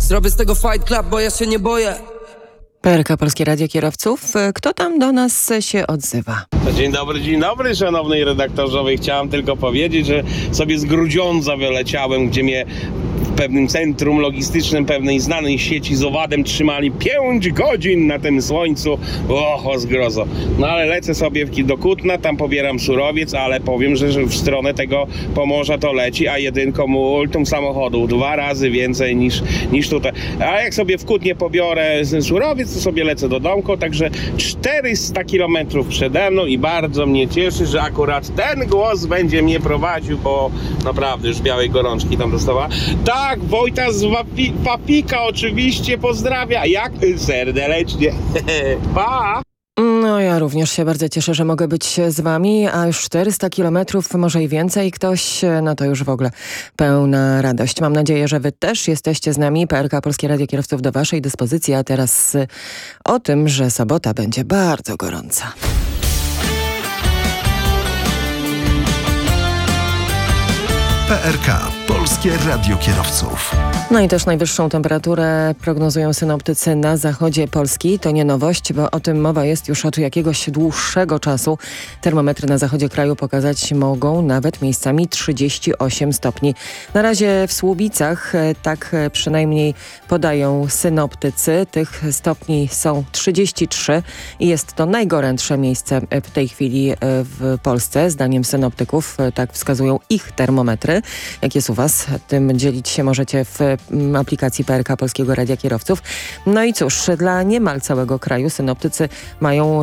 Zrobię z tego fight club, bo ja się nie boję. PRK Polskie Radio Kierowców. Kto tam do nas się odzywa? Dzień dobry, szanownej redaktorzowej. Chciałem tylko powiedzieć, że sobie z Grudziądza wyleciałem, gdzie mnie w pewnym centrum logistycznym pewnej znanej sieci z owadem trzymali 5 godzin na tym słońcu. O zgrozo. No ale lecę sobie do Kutna, tam pobieram surowiec, ale powiem, że w stronę tego Pomorza to leci, a jedynką multum samochodu 2 razy więcej niż tutaj. A jak sobie w Kutnie pobiorę surowiec, to sobie lecę do domku, także 400 km przede mną i bardzo mnie cieszy, że akurat ten głos będzie mnie prowadził, bo naprawdę już białej gorączki tam dostała. Tak, Wojta z Papika oczywiście pozdrawia, jak serdecznie. Pa! No ja również się bardzo cieszę, że mogę być z wami, a już 400 kilometrów, może i więcej ktoś, no to już w ogóle pełna radość. Mam nadzieję, że wy też jesteście z nami. PRK Polskie Radio Kierowców do waszej dyspozycji, a teraz o tym, że sobota będzie bardzo gorąca. PRK Polskie Radio Kierowców. No i też najwyższą temperaturę prognozują synoptycy na zachodzie Polski. To nie nowość, bo o tym mowa jest już od jakiegoś dłuższego czasu. Termometry na zachodzie kraju pokazać mogą nawet miejscami 38 stopni. Na razie w Słubicach, tak przynajmniej podają synoptycy, tych stopni są 33 i jest to najgorętsze miejsce w tej chwili w Polsce, zdaniem synoptyków. Tak wskazują ich termometry. Jak jest u was? Tym dzielić się możecie w aplikacji PRK Polskiego Radia Kierowców. No i cóż, dla niemal całego kraju synoptycy mają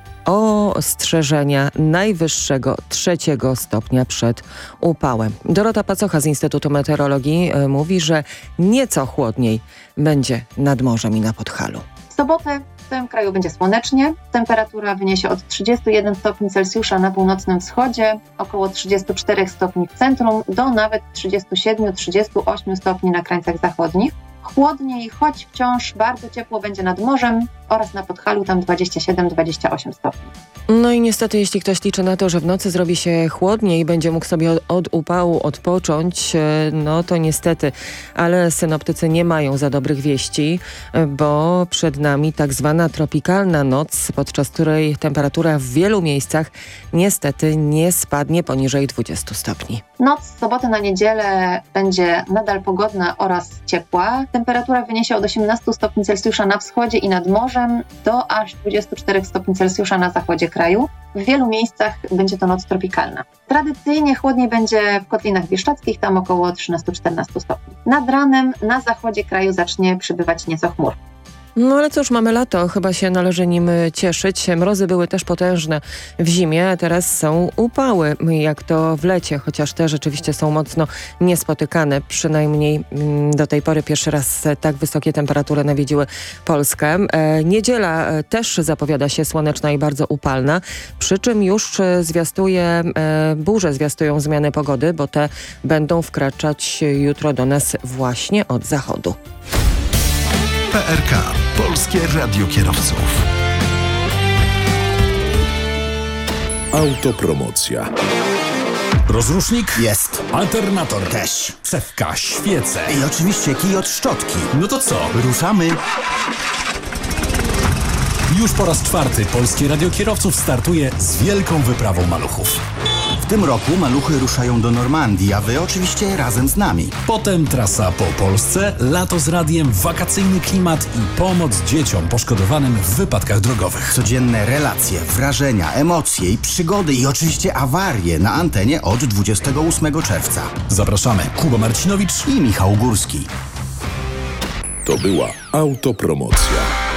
ostrzeżenia najwyższego 3 stopnia przed upałem. Dorota Pacocha z Instytutu Meteorologii mówi, że nieco chłodniej będzie nad morzem i na Podhalu. W sobotę w całym kraju będzie słonecznie. Temperatura wyniesie od 31 stopni Celsjusza na północnym wschodzie, około 34 stopni w centrum, do nawet 37-38 stopni na krańcach zachodnich. Chłodniej, choć wciąż bardzo ciepło będzie nad morzem oraz na Podhalu, tam 27-28 stopni. No i niestety, jeśli ktoś liczy na to, że w nocy zrobi się chłodniej i będzie mógł sobie od upału odpocząć, no to niestety, ale synoptycy nie mają za dobrych wieści, bo przed nami tak zwana tropikalna noc, podczas której temperatura w wielu miejscach niestety nie spadnie poniżej 20 stopni. Noc z soboty na niedzielę będzie nadal pogodna oraz ciepła. Temperatura wyniesie od 18 stopni Celsjusza na wschodzie i nad morzem do aż 24 stopni Celsjusza na zachodzie kraju. W wielu miejscach będzie to noc tropikalna. Tradycyjnie chłodniej będzie w Kotlinach Bieszczadzkich, tam około 13-14 stopni. Nad ranem na zachodzie kraju zacznie przybywać nieco chmur. No ale cóż, mamy lato, chyba się należy nim cieszyć. Mrozy były też potężne w zimie, a teraz są upały, jak to w lecie, chociaż te rzeczywiście są mocno niespotykane. Przynajmniej do tej pory pierwszy raz tak wysokie temperatury nawiedziły Polskę. Niedziela też zapowiada się słoneczna i bardzo upalna, przy czym już burze zwiastują zmiany pogody, bo te będą wkraczać jutro do nas właśnie od zachodu. PRK Polskie Radio Kierowców. Autopromocja. Rozrusznik? Jest. Alternator? Też. Cewka, świece. I oczywiście kij od szczotki. No to co? Ruszamy. Już po raz 4 Polskie Radio Kierowców startuje z wielką wyprawą maluchów. W tym roku maluchy ruszają do Normandii, a wy oczywiście razem z nami. Potem trasa po Polsce, lato z radiem, wakacyjny klimat i pomoc dzieciom poszkodowanym w wypadkach drogowych. Codzienne relacje, wrażenia, emocje i przygody i oczywiście awarie na antenie od 28 czerwca. Zapraszamy Kuba Marcinowicz I Michał Górski. To była autopromocja.